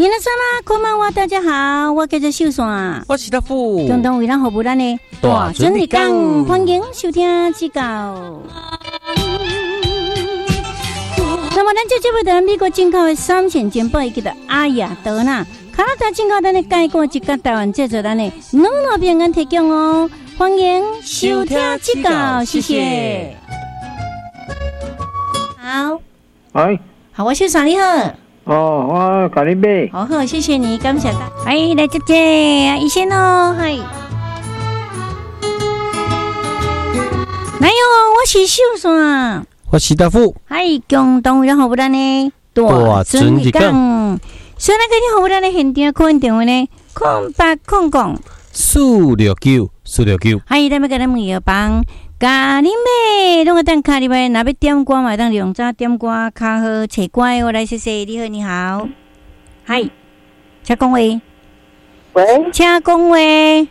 皆さんこんばんは，大家好，我叫做秀山， 我是大富， 共同为咱服务咱的大准日讲，欢迎收听指教。那么，咱这节目在美国进口的3线煎包，伊叫做阿雅德纳，加拿大进口咱的介果，一甲台湾制作咱的软糯饼干提供哦，欢迎收听指教，谢谢。好， 哎， 好，我秀山你好。 哦，我甲你买。 好，谢谢你，感谢大。哎，来姐姐，一先哦，嗨。来哟，我是秀山， 我是大富， 嗨，共同然后不然呢，大准日讲。所以那个你服务咱的现场可能电话呢，0800-469-469。嗨，咱要跟咱们药房。咖喱妹，拢个等咖喱妹，若要点歌嘛，当用早点歌，较好找乖哦。来，谢谢，你好，你好，嗨，请讲话，喂，请讲话，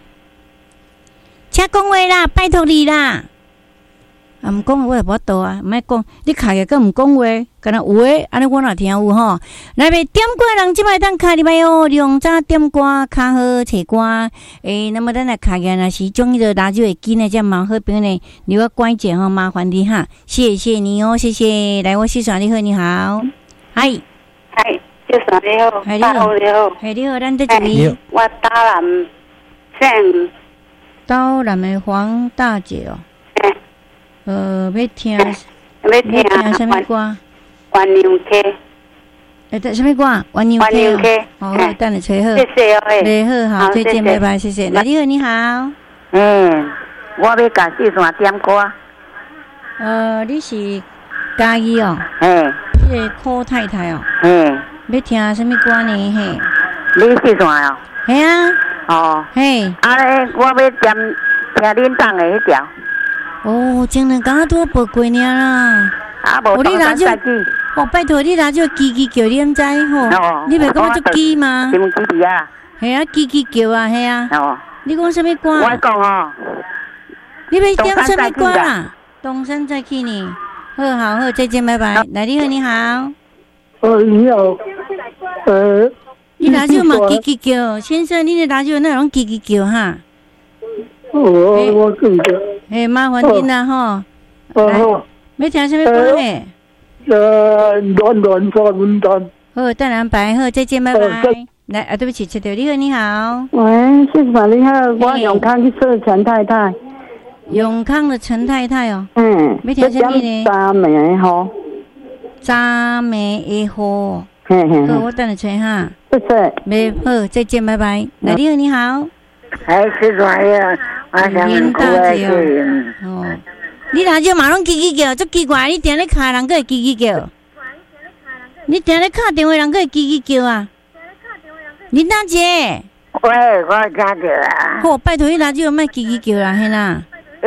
请讲话啦，拜托你啦。啊，唔讲我也无倒啊，唔爱讲，你开个更唔讲话，敢若有诶，安尼我若听有吼。来，别点歌人即摆当开哩摆哦，用早点歌较好找歌。那么咱来开个若是中意的radio的机呢，这蛮好朋友呢，你要关键吼，麻烦你哈，谢谢你哦，谢谢。来，我是爽你好，你好，嗨， 嗨，就爽你好，大好你好， 嗨你好，咱在这里， 我大南姓刀南的黄大姐哦。要听什么歌？ 鸳鸯 K。 什么歌？鸳鸯 K。好，等你吹好。 谢谢哦， 好，再见，拜拜，谢谢。来，你好，你好。 我要甲秀山点歌。 你是嘉义哦？你个柯太太哦？要听什么歌呢？嘿。 你秀山哦？ 系啊。 哦。 嘿。 我要点听恁档的迄条。 哦，前两天拄报过尔啦。 无你拿就拜托你拿就叽叫，你唔知吼？你袂感觉足叽吗？ 什么叽啊？ 系啊，叽叫啊，系啊。你讲什么歌？ 我讲哦。 你要点什么歌啦？东山再起呢？好，再见，拜拜。来，你好，你好。 你好。 你拿就嘛叽叫，先生，你的拿就那种叽叫哈。 我更加。 麻烦您啦吼。来，要听什么歌呢？ 暖发温暖。 好，等人排好，再见，拜拜。来，对不起，切掉。你好，你好。 喂，谢谢你好，我永康去做陈太太。 永康的陈太太哦。要听什么呢？ 渣梅吼。 渣梅的好。好，我等你吹哈。 谢谢。 没好，再见，拜拜。来，你好，你好。 是怎样？我想大姐哦，你拿就马拢叽叫，足奇怪！你定咧敲人，个会叽叫。你定咧敲电话，人个会叽叫啊？林大姐。 喂，我听着啊。 好，拜托你拿就莫叽叫啦，嘿啦。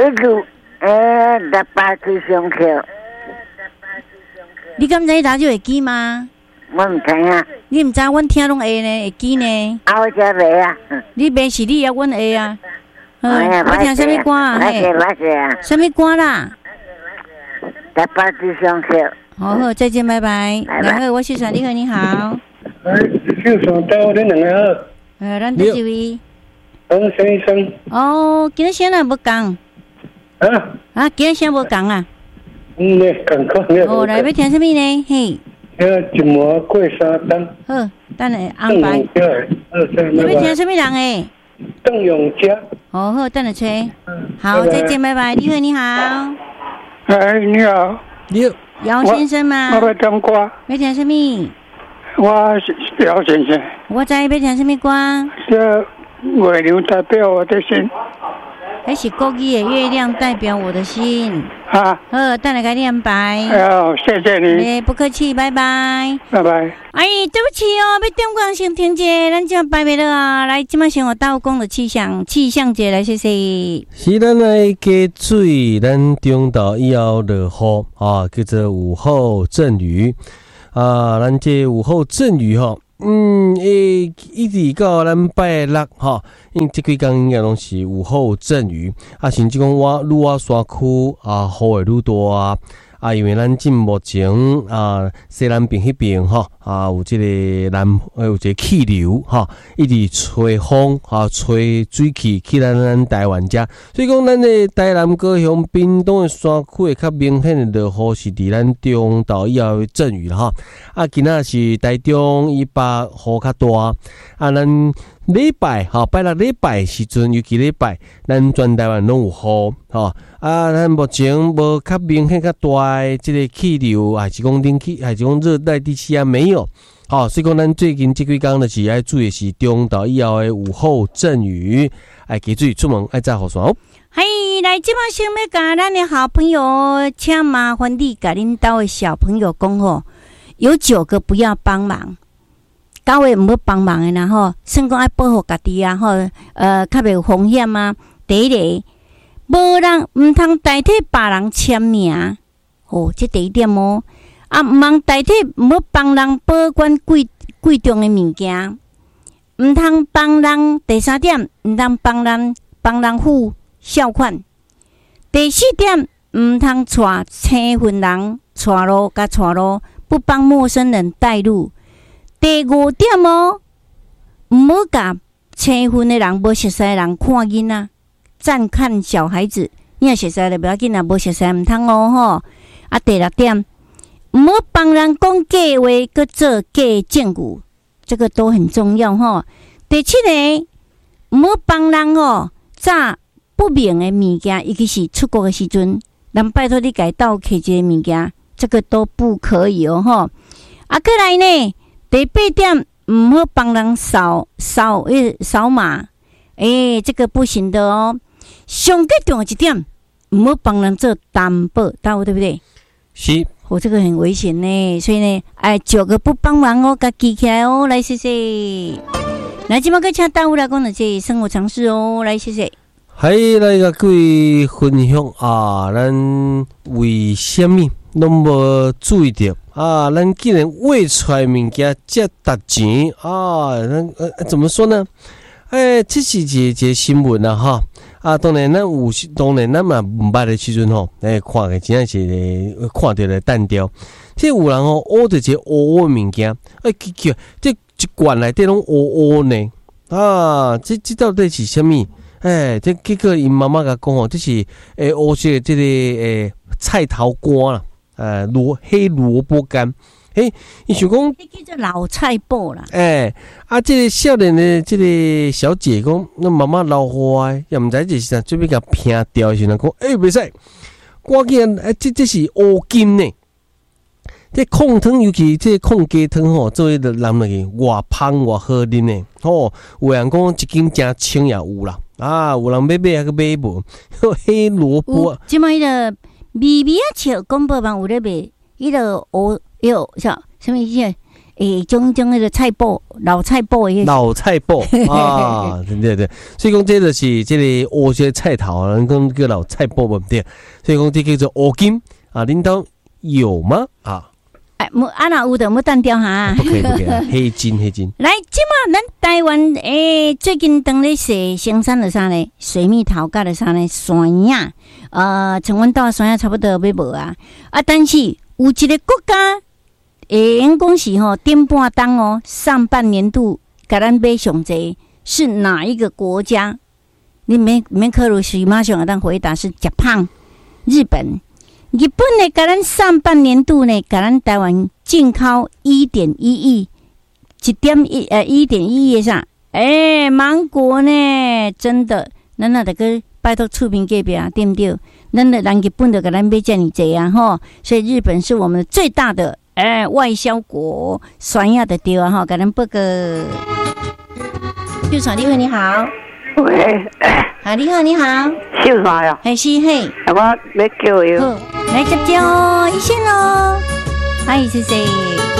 六八七上桥。 你敢知拿就会记吗？ 我唔知啊。 你唔知，阮听拢会呢，会记呢。 我这袂啊。 你袂是你啊，阮会啊。要听什么歌啊？嘿，什么歌啦？ 六八七上桥。 好，再见，拜拜。然后我秀山，你好，你好。 秀山到你两个好。 咱在这位。 陈医生。 哦，今日先啊，无讲。今日先无讲啊。 赶快。 来要听什么呢？嘿。 一模过三档。 好，等下安排。你要听什么人诶？ 邓永嘉。 好，等下吹。好，再见，拜拜。你好，你好。 你好。 你好。 姚先生吗？ 我要听歌。 要听什么？ 我是姚先生。 我知要听什么歌？ 这月亮代表我的心。 那是国语的月亮代表我的心。好，等下给你安排。 谢谢你。 不客气，拜拜。 拜拜。 对不起哦，要点歌先停者，咱这摆袂了啊。来，今麦先我倒讲的气象节来，谢谢。 是咱来加水，咱中昼以后落雨叫做午后阵雨咱这午后阵雨一直到咱拜六因为这几天应该拢是午后阵雨甚至讲愈山区雨会愈大因为咱进目前西南边迄边有这个有一个气流一直吹风吹水汽去咱台湾遮，所以讲咱的台南高雄屏东的山区会较明显的落雨是伫咱中昼以后的阵雨啦今仔是台中以北雨较大咱礼拜拜六礼拜时阵，尤其礼拜，咱全台湾拢有雨咱目前无较明显较大的这个气流，还是讲冷气，还是讲热带地区没有。所以讲咱最近这几天就是要注意是中昼以后的午后阵雨，爱记注意出门爱扎雨伞哦。 嘿，来这摆想要甲咱的好朋友，请麻烦你甲恁兜的小朋友讲有9个不要帮忙。9个唔要帮忙的啦算讲爱保护家己较袂有风险啊。第一个，无人唔通代替别人签名，这第一点唔通代替，唔要帮人保管贵重的物件，唔通帮人。第三点，唔通帮人付孝款。第四点，唔通带青云人带路，不帮陌生人带路。第5点唔好甲青云的人、无熟悉的人看囡仔，赞看小孩子。你若熟悉就不要紧啦，无熟悉唔通第6点，唔好帮人讲假话，搁做假证据，这个都很重要第7个，唔好帮人炸不明的物件，尤其是出国的时阵，人拜托你家盗摕一个物件，这个都不可以过来呢。第8点，唔好帮人扫码，这个不行的上最重要一点，唔好帮人做担保，对不对？ 是， 这个很危险呢，所以呢，9个不帮忙甲记起来来谢谢。来，今麦个请大夫来讲的这生活常识来谢谢。 来甲各位分享咱为什么拢无注意到咱竟然喂出来物件这值钱怎么说呢？这是一个新闻当然咱嘛唔捌的时阵看个真正是看到了单调。这有人挖着一个乌物件，这一罐内底拢乌呢这到底是什么？这结果因妈妈甲讲这是乌色这个菜头干啦。黑萝卜干，伊想讲， 叫做老菜脯啦。 这个少年的这个小姐讲，那妈妈老坏，也唔知这是啥，准备甲拼掉的时候讲，袂使，赶紧这是乌金呢。这控汤，尤其这控鸡汤做迄个人来个偌香偌好啉呢。有人讲一斤真轻也有啦，有人买还个买无，黑萝卜。 即摆迄个。微微笑广播网有咧卖，迄个什么意思？种迄个菜脯，老菜脯的。老菜脯对，所以讲这就是这个乌色菜头，人讲叫老菜脯无对，所以讲这叫做乌金恁兜有吗？若有的，要单调哈。不可以，黑金。来，即马咱台湾最近当咧是生产的啥呢？水蜜桃甲的啥呢？山野像阮兜山野差不多要无但是有一个国家因讲是顶半当上半年度甲咱买上济是哪一个国家？你免考虑是马上当回答是Japan日本呢，甲咱上半年度呢，甲咱台湾进口1.1亿，1.1亿上，芒果呢，真的，咱那得个拜托厝边隔壁对不对？咱的人日本就甲咱买这么济所以日本是我们最大的外销国，酸亚的对甲咱报个。秀爽，你好。 喂， 你好， 秀爽呀， 是我要叫伊， 来接医生咯，谢谢。